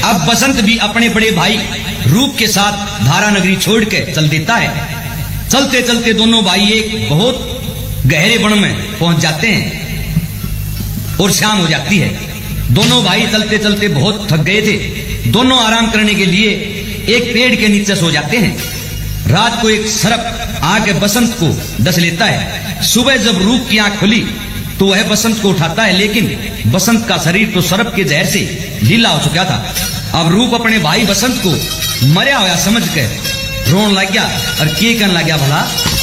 अब बसंत भी अपने बड़े भाई रूप के साथ धारा नगरी छोड़ के चल देता है। चलते चलते दोनों भाई एक बहुत गहरे वन में पहुंच जाते हैं और शाम हो जाती है। दोनों भाई चलते चलते बहुत थक गए थे। दोनों आराम करने के लिए एक पेड़ के नीचे सो जाते हैं। रात को एक सर्प आके बसंत को डस लेता है। सुबह जब रूप की आंख खुली तो वह बसंत को उठाता है, लेकिन बसंत का शरीर तो सर्प के जहर से ढीला हो चुका था। अब रूप अपने भाई बसंत को मरा हुआ समझ के रोन लग गया और के कहने लग गया, भला